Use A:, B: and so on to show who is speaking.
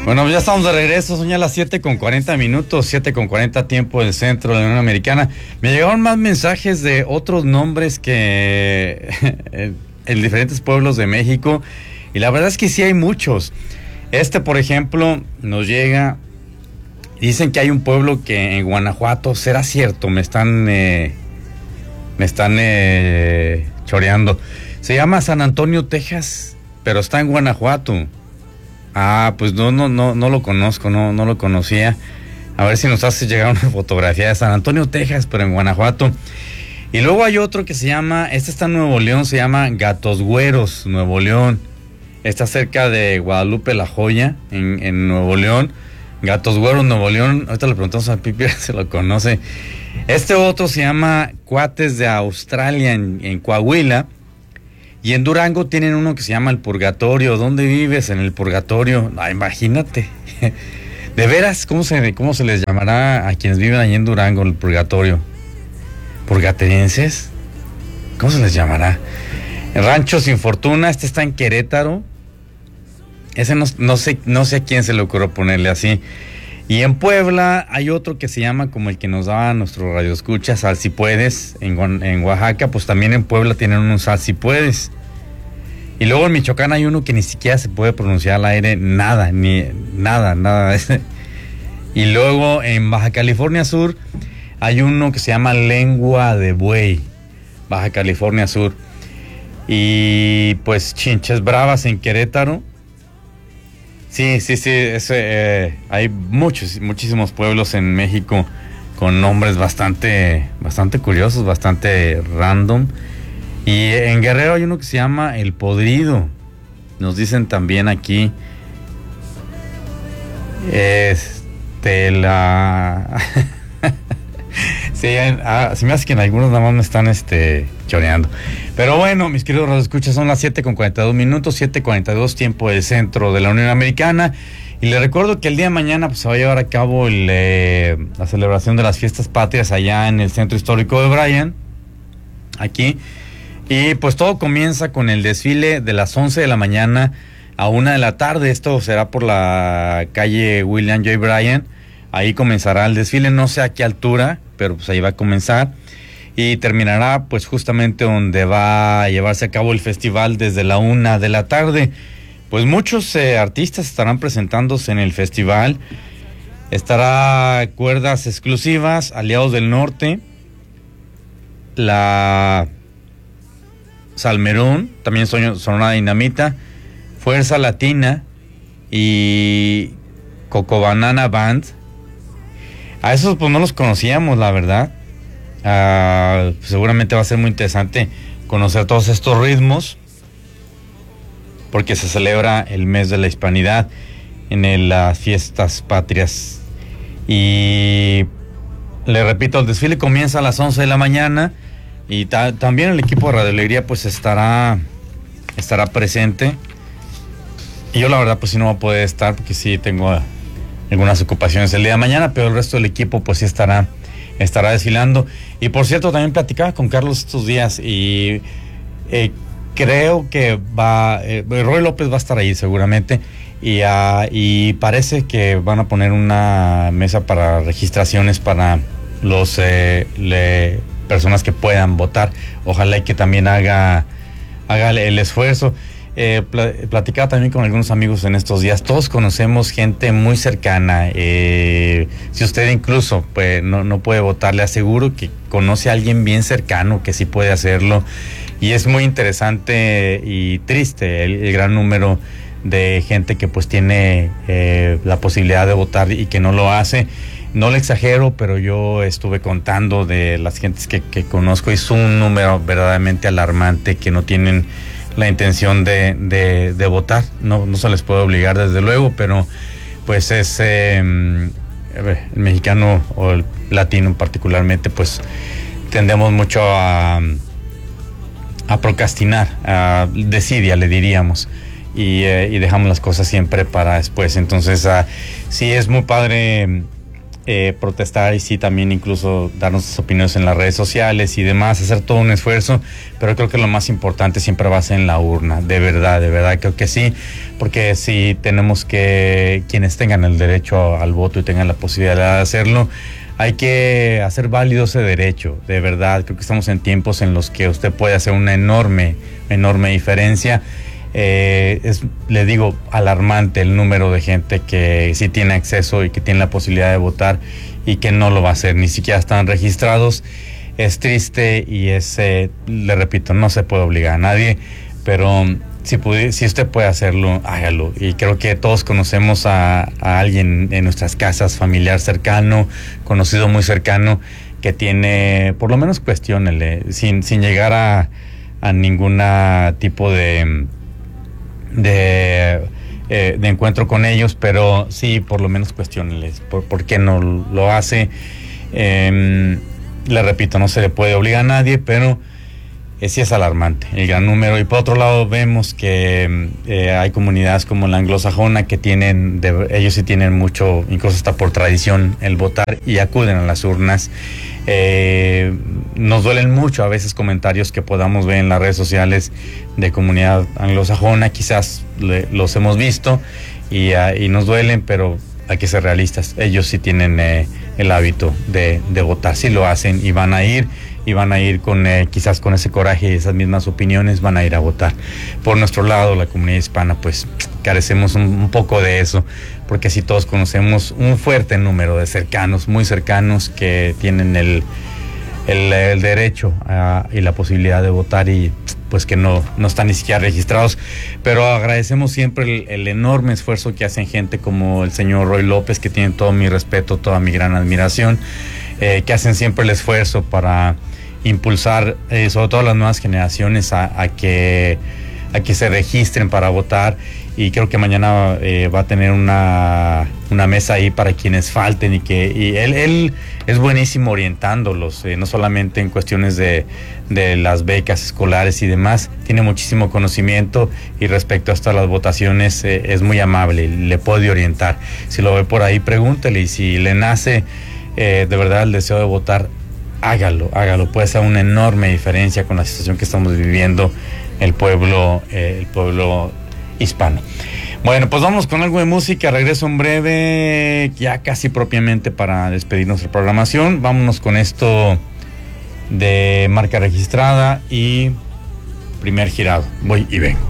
A: Bueno, ya estamos de regreso, son ya las 7:40, 7:40 tiempo del centro de la Unión Americana. Me llegaron más mensajes de otros nombres que en diferentes pueblos de México, y la verdad es que sí hay muchos. Por ejemplo, nos llega, dicen que hay un pueblo que en Guanajuato, ¿será cierto? Me están choreando. Se llama San Antonio, Texas, pero está en Guanajuato. Ah, pues no lo conozco, no lo conocía. A ver si nos hace llegar una fotografía de San Antonio, Texas, pero en Guanajuato. Y luego hay otro que se llama, está en Nuevo León, se llama Gatos Güeros, Nuevo León. Está cerca de Guadalupe La Joya, en Nuevo León. Gatos Güeros, Nuevo León. Ahorita le preguntamos a Pipi, se lo conoce. Otro se llama Cuates de Australia, en Coahuila. Y en Durango tienen uno que se llama El Purgatorio. ¿Dónde vives? En El Purgatorio. Ah, imagínate. De veras, ¿cómo se les llamará a quienes viven allí en Durango, El Purgatorio? ¿Purgaterienses? ¿Cómo se les llamará? Rancho Sin Fortuna, está en Querétaro. Ese no sé a quién se le ocurrió ponerle así. Y en Puebla hay otro que se llama como el que nos daba nuestro radioescucha, Sal Si Puedes. En Oaxaca, pues también en Puebla tienen un Sal Si Puedes. Y luego en Michoacán hay uno que ni siquiera se puede pronunciar al aire, nada. Y luego en Baja California Sur hay uno que se llama Lengua de Buey, Baja California Sur. Y pues Chinches Bravas en Querétaro. Sí, hay muchísimos pueblos en México con nombres bastante curiosos, bastante random. Y en Guerrero hay uno que se llama El Podrido. Nos dicen también aquí. Sí, se me hace que en algunos nada más me están choreando. Pero bueno, mis queridos radioescuchas, son las 7:42, 7:42 tiempo del centro de la Unión Americana. Y les recuerdo que el día de mañana pues, se va a llevar a cabo la celebración de las fiestas patrias allá en el centro histórico de Bryan, aquí. Y pues todo comienza con el desfile de las 11 de la mañana a 1 de la tarde. Esto será por la calle William J. Bryan. Ahí comenzará el desfile, no sé a qué altura, pero pues ahí va a comenzar. Y terminará pues justamente donde va a llevarse a cabo el festival desde la 1 de la tarde. Pues muchos artistas estarán presentándose en el festival. Estará Cuerdas Exclusivas, Aliados del Norte, la Salmerón, también Sonora Dinamita, Fuerza Latina y Coco Banana Band. A esos pues no los conocíamos, la verdad. Seguramente va a ser muy interesante conocer todos estos ritmos, porque se celebra el mes de la hispanidad en las fiestas patrias. Y le repito, el desfile comienza a las 11 de la mañana y también el equipo de Radio Alegría pues estará presente. Y yo la verdad pues sí no voy a poder estar porque sí tengo algunas ocupaciones el día de mañana, pero el resto del equipo pues sí estará desfilando. Y por cierto, también platicaba con Carlos estos días y creo que Roy López va a estar ahí seguramente, y parece que van a poner una mesa para registraciones para los personas que puedan votar. Ojalá y que también haga el esfuerzo. Platicaba también con algunos amigos en estos días. Todos conocemos gente muy cercana. Si usted incluso pues, no puede votar, le aseguro que conoce a alguien bien cercano que sí puede hacerlo. Y es muy interesante y triste el gran número de gente que pues tiene la posibilidad de votar y que no lo hace. No le exagero, pero yo estuve contando de las gentes que conozco y es un número verdaderamente alarmante que no tienen la intención de votar. No se les puede obligar desde luego, pero pues es el mexicano o el latino particularmente, pues tendemos mucho a procrastinar, a desidia le diríamos, y dejamos las cosas siempre para después. Entonces sí es muy padre protestar y sí también incluso darnos sus opiniones en las redes sociales y demás, hacer todo un esfuerzo, pero creo que lo más importante siempre va a ser en la urna, de verdad creo que sí, porque sí tenemos que, quienes tengan el derecho al voto y tengan la posibilidad de hacerlo, hay que hacer válido ese derecho, de verdad. Creo que estamos en tiempos en los que usted puede hacer una enorme diferencia. Le digo, alarmante el número de gente que sí tiene acceso y que tiene la posibilidad de votar y que no lo va a hacer, ni siquiera están registrados. Es triste y le repito, no se puede obligar a nadie, pero si usted puede hacerlo, hágalo. Y creo que todos conocemos a alguien en nuestras casas, familiar cercano, conocido muy cercano, que tiene, por lo menos cuestiónele, sin llegar a ningún tipo de encuentro con ellos, pero sí, por lo menos cuestiónenles por qué no lo hace. Le repito, no se le puede obligar a nadie, pero sí es alarmante el gran número. Y por otro lado vemos que hay comunidades como la anglosajona que ellos sí tienen mucho, incluso hasta por tradición, el votar y acuden a las urnas. Nos duelen mucho a veces comentarios que podamos ver en las redes sociales de comunidad anglosajona, quizás los hemos visto y nos duelen, pero hay que ser realistas. Ellos sí tienen el hábito de votar, sí lo hacen y van a ir con quizás con ese coraje y esas mismas opiniones van a ir a votar. Por nuestro lado, la comunidad hispana, pues carecemos un poco de eso, porque sí todos conocemos un fuerte número de cercanos, muy cercanos, que tienen el derecho y la posibilidad de votar y pues que no están ni siquiera registrados. Pero agradecemos siempre el enorme esfuerzo que hacen gente como el señor Roy López, que tiene todo mi respeto, toda mi gran admiración, que hacen siempre el esfuerzo para impulsar sobre todo a las nuevas generaciones a que se registren para votar. Y creo que mañana va a tener una mesa ahí para quienes falten y él es buenísimo orientándolos, no solamente en cuestiones de las becas escolares y demás, tiene muchísimo conocimiento y respecto hasta las votaciones es muy amable, le puede orientar. Si lo ve por ahí, pregúntele, y si le nace de verdad el deseo de votar, hágalo, puede ser una enorme diferencia con la situación que estamos viviendo el pueblo hispano. Bueno, pues vamos con algo de música, regreso en breve, ya casi propiamente para despedir nuestra programación. Vámonos con esto de Marca Registrada y Primer Girado. Voy y vengo.